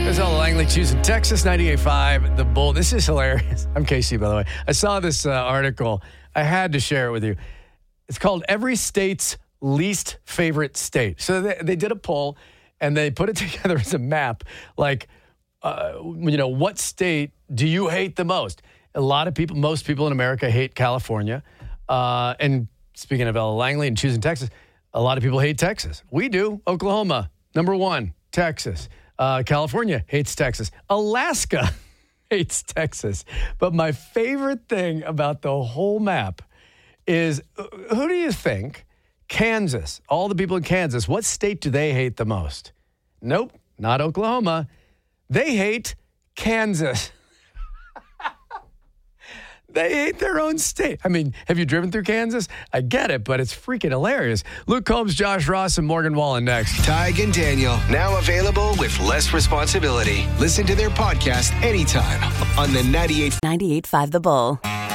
There's Ella Langley choosing Texas 98.5, The Bull. This is hilarious. I'm Casey, by the way. I saw this article. I had to share it with you. It's called Every State's Least Favorite State. So they did a poll, and they put it together as a map. Like, what state do you hate the most? Most people in America hate California. And speaking of Ella Langley and choosing Texas, a lot of people hate Texas. We do. Oklahoma, number one. Texas. California hates Texas. Alaska hates Texas. But my favorite thing about the whole map is, who do you think? Kansas. All the people in Kansas, what state do they hate the most? Nope, not Oklahoma. They hate Kansas. They hate their own state. I mean, have you driven through Kansas? I get it, but it's freaking hilarious. Luke Combs, Josh Ross, and Morgan Wallen next. Tig and Daniel, now available with less responsibility. Listen to their podcast anytime on the 98.5 The Bull.